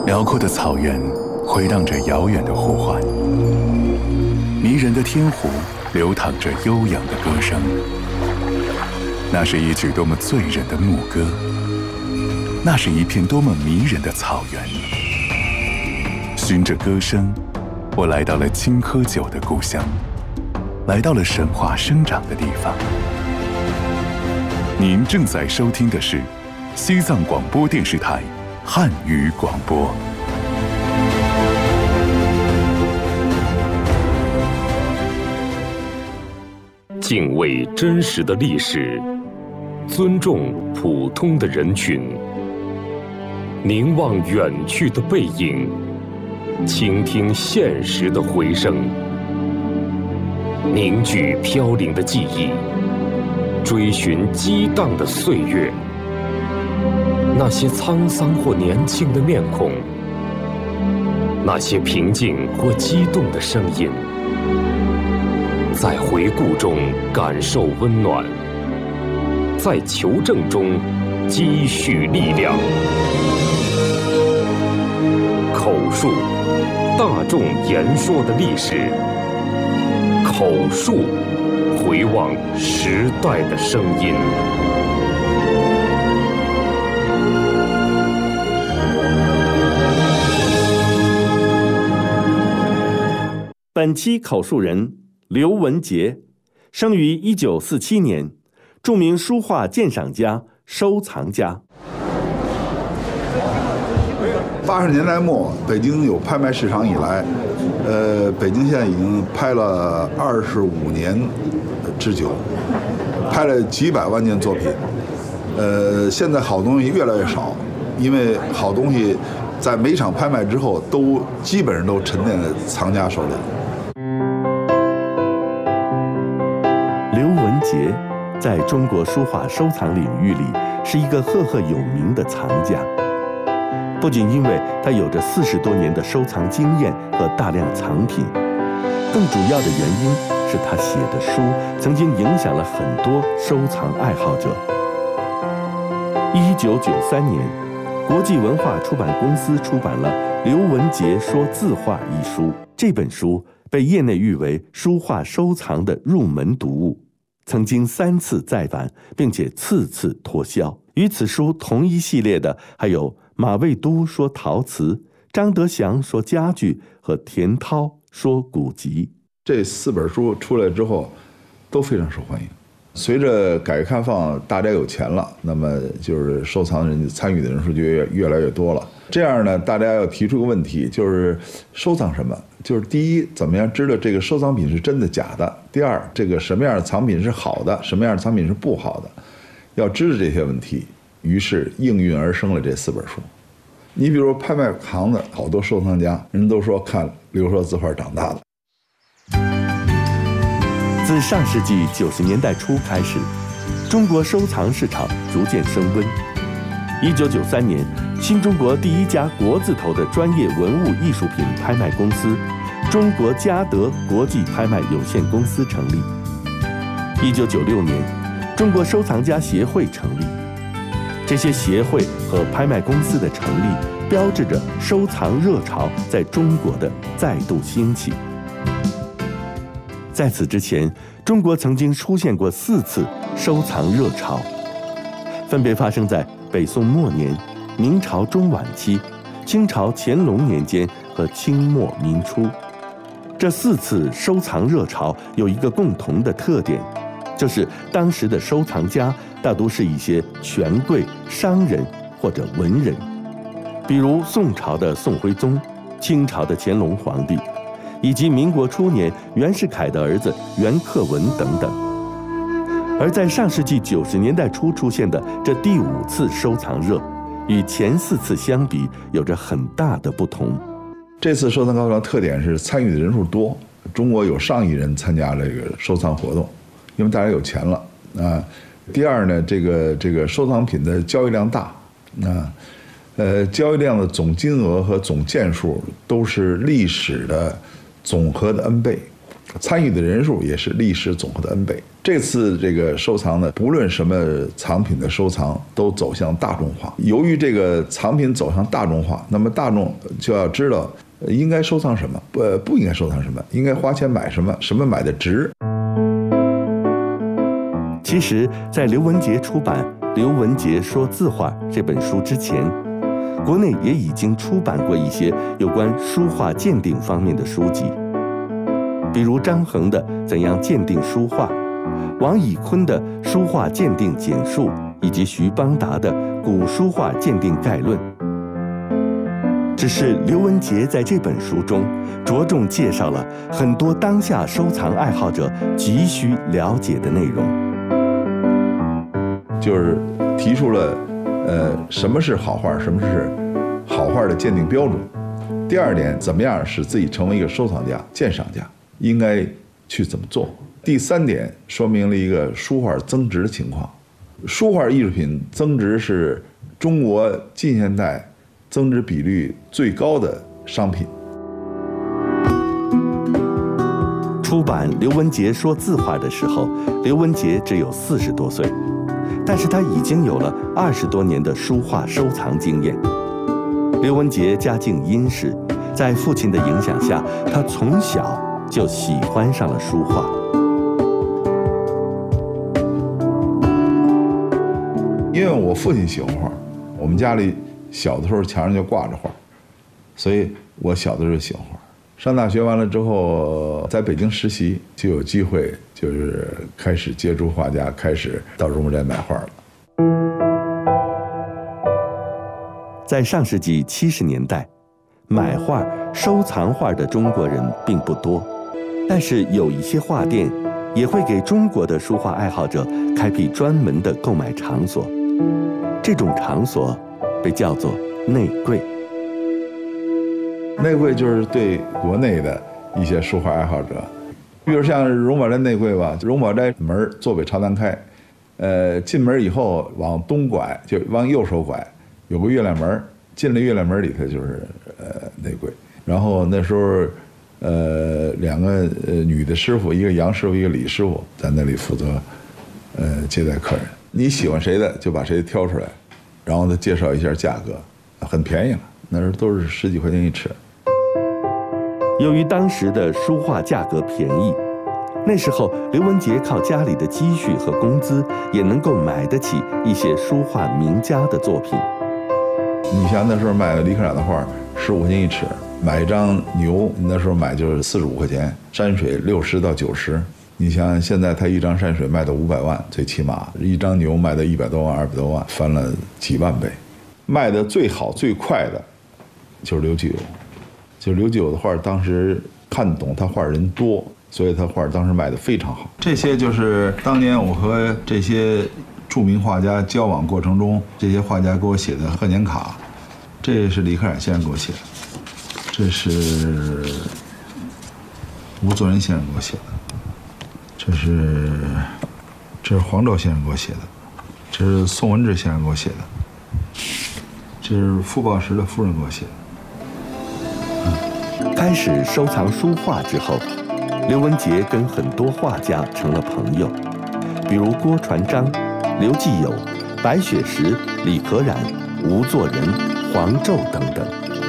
辽阔的草原回荡着遥远的呼唤，迷人的天湖流淌着悠扬的歌声。那是一曲多么醉人的牧歌，那是一片多么迷人的草原。循着歌声，我来到了青稞酒的故乡，来到了神话生长的地方。您正在收听的是西藏广播电视台汉语广播。 敬畏真实的历史，尊重普通的人群，凝望远去的背影，倾听现实的回声，凝聚飘零的记忆，追寻激荡的岁月。那些沧桑或年轻的面孔，那些平静或激动的声音，在回顾中感受温暖，在求证中积蓄力量。口述，大众言说的历史；口述，回望时代的声音。 本期口述人刘文杰，生于1947年，著名书画鉴赏家、收藏家。 80年代末，北京有拍卖市场以来，北京现在已经拍了25年之久，拍了几百万件作品。现在好东西越来越少，因为好东西在每场拍卖之后，基本上都沉淀在藏家手里。 刘文杰在中国书画收藏领域里是一个赫赫有名的藏家，不仅因为他有着40多年的收藏经验和大量藏品，更主要的原因是他写的书曾经影响了很多收藏爱好者。1993年，国际文化出版公司出版了《刘文杰说字画》一书，这本书被业内誉为书画收藏的入门读物，曾经3次再版，并且次次脱销。与此书同一系列的还有马未都说陶瓷、张德祥说家具和田涛说古籍。 这4本书出来之后都非常受欢迎。随着改革开放，大家有钱了，那么就是收藏人参与的人数就越来越多了。这样呢，大家要提出个问题，就是收藏什么？就是第一，怎么样知道这个收藏品是真的假的？第二，这个什么样的藏品是好的，什么样的藏品是不好的？要知道这些问题，于是应运而生了这4本书。你比如拍卖行的好多收藏家，人都说看刘说字画长大的。 自上世纪90年代初开始，中国收藏市场逐渐升温。1993年，新中国第一家国字头的专业文物艺术品拍卖公司——中国嘉德国际拍卖有限公司成立。1996年，中国收藏家协会成立。这些协会和拍卖公司的成立，标志着收藏热潮在中国的再度兴起。在此之前，中国曾经出现过4次收藏热潮，分别发生在北宋末年、明朝中晚期、清朝乾隆年间和清末民初。这4次收藏热潮有一个共同的特点，就是当时的收藏家大都是一些权贵、商人或者文人，比如宋朝的宋徽宗、清朝的乾隆皇帝，以及民国初年袁世凯的儿子袁克文等等。而在上世纪90年代初出现的这第5次收藏热，与前4次相比有着很大的不同。 这次收藏高潮特点是参与的人数多，中国有上亿人参加这个收藏活动，因为大家有钱了啊。第二呢，这个收藏品的交易量大啊，交易量的总金额和总件数都是历史的总和的 N 倍， 参与的人数也是历史总和的 N 倍。这次这个收藏呢，不论什么藏品的收藏都走向大众化。由于这个藏品走向大众化，那么大众就要知道应该收藏什么，不应该收藏什么，应该花钱买什么，什么买的值。 其实，在刘文杰出版《刘文杰说字画》这本书之前，国内也已经出版过一些有关书画鉴定方面的书籍，比如张衡的《怎样鉴定书画》，王以坤的《书画鉴定简述》，以及徐邦达的《古书画鉴定概论》。只是刘文杰在这本书中着重介绍了很多当下收藏爱好者急需了解的内容， 就是提出了什么是好画，什么是好画的鉴定标准。第二点，怎么样使自己成为一个收藏家、鉴赏家，应该去怎么做。第三点，说明了一个书画增值的情况。书画艺术品增值是中国近现代增值比率最高的商品。 出版刘文杰说字画的时候，刘文杰只有40多岁，但是他已经有了20多年的书画收藏经验。刘文杰家境殷实，在父亲的影响下，他从小就喜欢上了书画。 因为我父亲喜欢画，我们家里小的时候墙上就挂着画，所以我小的时候喜欢画。上大学完了之后，在北京实习，就有机会就是开始接触画家，开始到荣国斋买画了。 在上世纪70年代，买画、收藏画的中国人并不多，但是有一些画店也会给中国的书画爱好者开辟专门的购买场所，这种场所被叫做内柜。 内柜就是对国内的一些书画爱好者，比如像荣宝斋内柜吧，荣宝斋门坐北朝南开，进门以后往东拐，就往右手拐，有个月亮门，进了月亮门里头就是内柜。然后那时候两个女的师傅，一个杨师傅，一个李师傅，在那里负责接待客人。你喜欢谁的就把谁挑出来，然后再介绍一下价格，很便宜了，那时候都是10几块钱一尺。 由于当时的书画价格便宜，那时候刘文杰靠家里的积蓄和工资也能够买得起一些书画名家的作品。 你像那时候买个李可染的画15块钱一尺，买一张牛那时候买就是45块钱，山水60到90。你想现在他一张山水卖到500万，最起码一张牛卖到100多万、200多万，翻了几万倍。卖的最好最快的就是刘继友，就刘继友的画当时看懂他画人多，所以他画当时卖得非常好。这些就是当年我和这些著名画家交往过程中，这些画家给我写的贺年卡。这是李可染先生给我写的，这是吴作人先生给我写的，这是黄兆先生给我写的，这是宋文志先生给我写的，这是傅抱石的夫人给我写的。 开始收藏书画之后，刘文杰跟很多画家成了朋友，比如郭传章、刘继友、白雪石、李可染、吴作人、黄胄等等。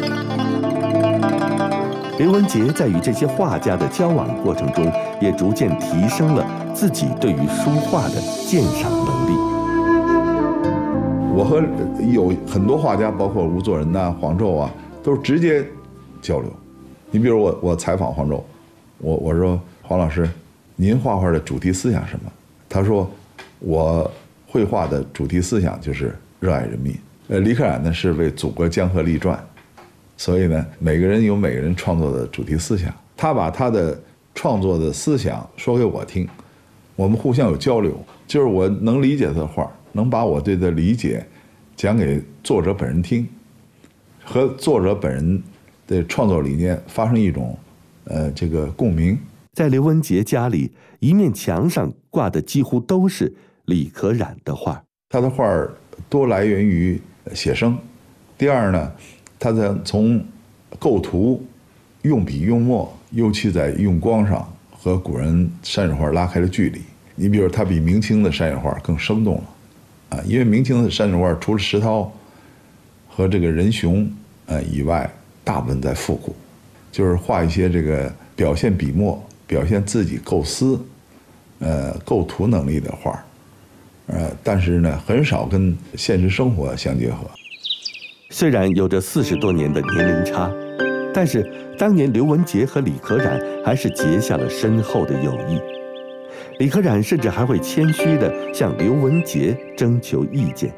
刘文杰在与这些画家的交往过程中，也逐渐提升了自己对于书画的鉴赏能力。 我和有很多画家，包括吴作人呐、黄胄啊，都是直接交流。你比如我采访黄胄，我说黄老师，您画画的主题思想是什么？他说我绘画的主题思想就是热爱人民。李可染呢是为祖国江河立传，所以呢每个人有每个人创作的主题思想，他把他的创作的思想说给我听，我们互相有交流，就是我能理解他的画，能把我对他的理解讲给作者本人听，和作者本人的创作理念发生一种这个共鸣。 在刘文杰家里，一面墙上挂的几乎都是李可染的画。 他的画多来源于写生，第二呢，他从构图、用笔用墨，尤其在用光上和古人山水画拉开了距离。你比如它比明清的山水画更生动了，因为明清的山水画除了石涛和这个人熊以外，大部分在复古，就是画一些这个表现笔墨、表现自己构思、构图能力的画，但是呢，很少跟现实生活相结合。 虽然有着40多年的年龄差，但是当年刘文杰和李可染还是结下了深厚的友谊。李可染甚至还会谦虚地向刘文杰征求意见。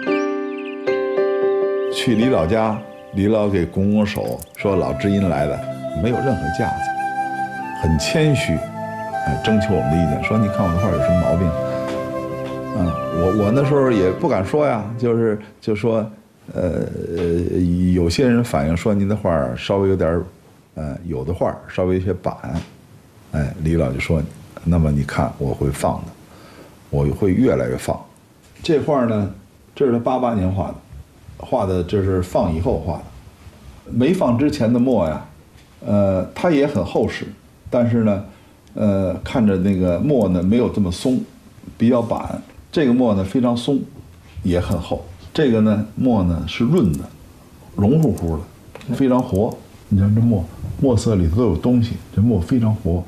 去李老家，李老给拱拱手，说老知音来了，没有任何架子，很谦虚，征求我们的意见，说你看我的画有什么毛病？我那时候也不敢说呀，就说，有些人反映说您的画稍微有点，有的画稍微有些板，李老就说，那么你看我会放的，我会越来越放。这画呢，这是他88年画的这是放以后画的，没放之前的墨呀，它也很厚实，但是呢，看着那个墨呢没有这么松，比较板。这个墨呢非常松，也很厚。这个呢墨呢是润的，绒乎乎的，非常活。你看这墨色里头都有东西，这墨非常活。